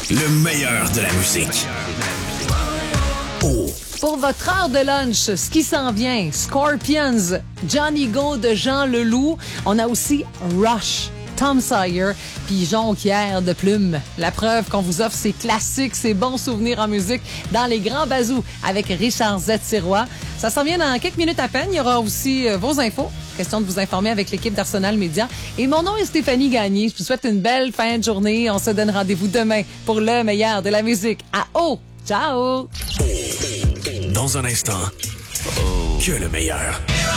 Le meilleur de la musique. Oh. Pour votre heure de lunch, ce qui s'en vient, Scorpions, Johnny Go de Jean Leloup. On a aussi Rush, Tom Sawyer, puis Jonquière de Plume. La preuve qu'on vous offre ces classiques, ces bons souvenirs en musique dans les grands bazous avec Richard Z. Sirois. Ça s'en vient dans quelques minutes à peine. Il y aura aussi vos infos. Question de vous informer avec l'équipe d'Arsenal Média. Et mon nom est Stéphanie Gagné. Je vous souhaite une belle fin de journée. On se donne rendez-vous demain pour le meilleur de la musique. À haut! Ciao! Dans un instant, que le meilleur.